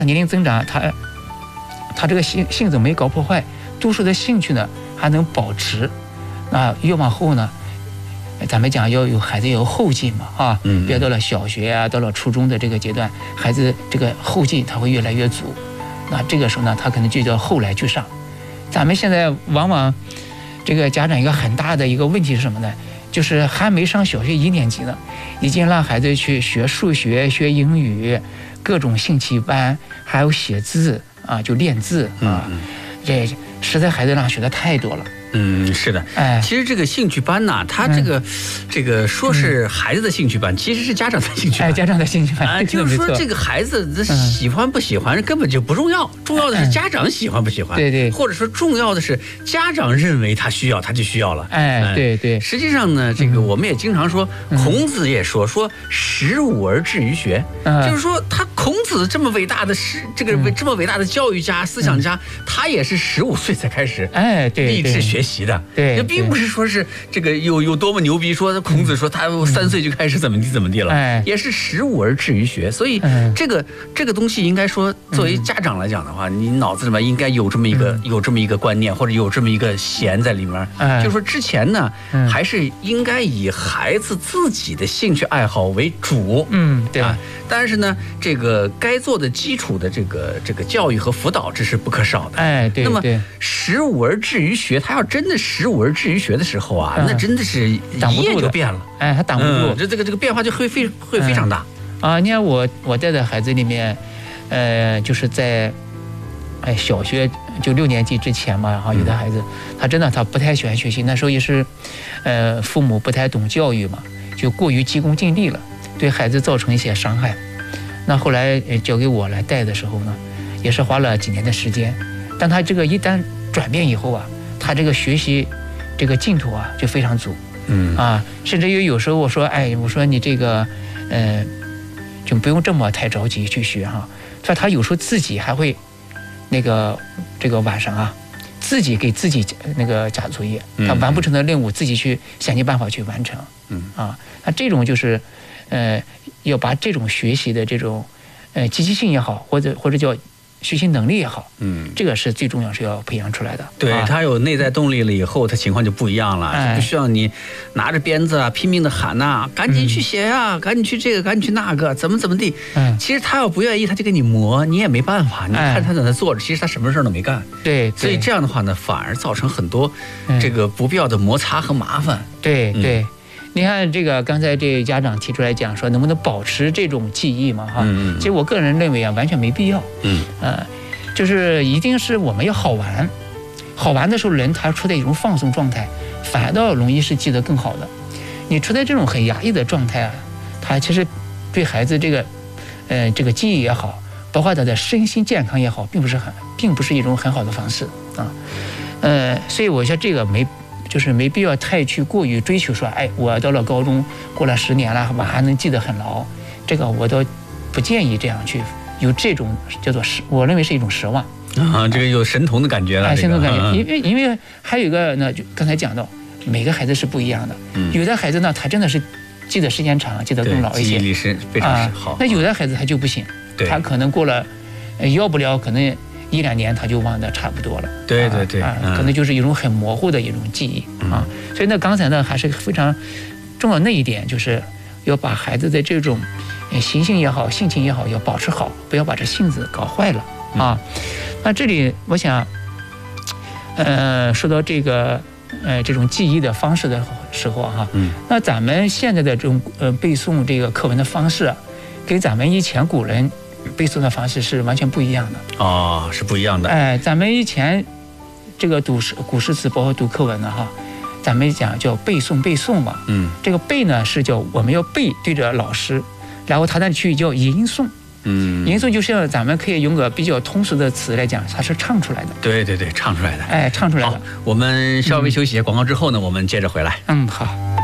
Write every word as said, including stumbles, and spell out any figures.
年龄增长，他他这个性性子没搞破坏，读书的兴趣呢还能保持。那越往后呢，咱们讲要有孩子要有后劲嘛啊， 嗯， 别到了小学啊，到了初中的这个阶段，孩子这个后劲他会越来越足。那这个时候呢，他可能就叫后来居上。咱们现在往往这个家长一个很大的一个问题是什么呢？就是还没上小学一年级呢，已经让孩子去学数学、学英语，各种兴趣班，还有写字啊，就练字啊， 嗯、 这实在孩子让学的太多了。 嗯，是的， 哎， 其实这个兴趣班呐、啊，它这个、嗯、这个说是孩子的兴趣班，嗯、其实是家长的兴趣班。 哎，家长的兴趣班， 啊，就是说这个孩子的喜欢不喜欢、嗯、根本就不重要，重要的是家长喜欢不喜欢。 对对， 或者说重要的是家长认为他需要，他就需要了。 哎，对对。 实际上呢，这个我们也经常说，嗯、孔子也说说十五而志于学，嗯、就是说他孔子这么伟大的是这个、嗯、这么伟大的教育家、思想家，嗯、他也是十五岁才开始哎对立志学习的。 对。 这并不是说是这个有有多么牛逼，说孔子说他三岁就开始怎么地怎么地了， 嗯、 也是十五而志于学。所以这个、嗯、这个东西应该说，作为家长来讲的话，嗯、你脑子里面应该有这么一个、嗯、有这么一个观念，或者有这么一个弦在里面。嗯、就是说之前呢，嗯、还是应该以孩子自己的兴趣爱好为主。 嗯，对啊。但是呢，这个该做的基础的这个这个教育和辅导，这是不可少的。 哎，对。 那么十五而志于学，他要真的十五而至于学的时候啊，嗯、那真的是一夜就变了， 哎，还挡不住， 嗯、这这个这个变化就会非会非常大、 嗯、啊！你看我我带的孩子里面，呃，就是在哎小学就六年级之前嘛，哈，有的孩子、嗯、他真的他不太喜欢学习，那时候也是，呃，父母不太懂教育嘛，就过于急功近利了，对孩子造成一些伤害。那后来交给我来带的时候呢，也是花了几年的时间，但他这个一旦转变以后啊。他这个学习这个劲头啊就非常足， 嗯啊，甚至于有时候我说，哎，我说你这个，呃，就不用这么太着急去学哈。说他有时候自己还会，那个这个晚上啊，自己给自己那个加作业，他完不成的任务自己去想尽办法去完成， 嗯啊，那这种就是，呃，要把这种学习的这种，呃，积极性也好，或者或者叫。学习能力也好， 嗯， 这个是最重要，是要培养出来的。 对、啊、他有内在动力了以后，他情况就不一样了，哎、不需要你拿着鞭子啊拼命的喊呐、啊，赶紧去写呀、啊嗯，赶紧去这个，赶紧去那个，怎么怎么地。嗯，其实他要不愿意，他就给你磨，你也没办法。你看他在那坐着，其实他什么事都没干。 对， 所以这样的话呢，反而造成很多这个不必要的摩擦和麻烦。 对、嗯、对。你看这个，刚才这家长提出来讲说，能不能保持这种记忆嘛？哈， 嗯， 其实我个人认为啊，完全没必要。 嗯， 呃，就是一定是我们要好玩，好玩的时候，人他处在一种放松状态，反倒容易是记得更好的。你处在这种很压抑的状态啊，他其实对孩子这个，呃，这个记忆也好，包括他的身心健康也好，并不是很，并不是一种很好的方式啊。呃，所以我说这个没。就是没必要太去过于追求说，哎，我到了高中过了十年了，我还能记得很牢，这个我都不建议这样去有这种叫做失，我认为是一种失望啊，这个有神童的感觉了， 哎，神童感觉，因为因为还有一个呢，就刚才讲到，每个孩子是不一样的， 嗯， 有的孩子呢，他真的是记得时间长，记得更老一些， 记忆力是非常好、啊。 那有的孩子他就不行，他可能过了，要不了可能。一两年他就忘得差不多了， 对对对， 啊，嗯、可能就是一种很模糊的一种记忆、嗯、啊。所以呢，刚才呢还是非常重要那一点，就是要把孩子的这种习性也好、性情也好，要保持好，不要把这性子搞坏了啊。嗯、那这里我想，呃，说到这个呃这种记忆的方式的时候哈、啊， 嗯， 那咱们现在的这种呃背诵这个课文的方式、啊，跟咱们以前古人。背诵的方式是完全不一样的哦，是不一样的。 哎，咱们以前这个读诗、古诗词，包括读课文呢，哈，咱们讲叫背诵背诵嘛。 嗯， 这个背呢是叫我们要背对着老师，然后他那去叫吟诵。 嗯， 吟诵就是咱们可以用个比较通俗的词来讲，它是唱出来的。 对对对，唱出来的。 哎，唱出来的。 我们稍微休息一下广告之后呢，我们接着回来。 嗯，好。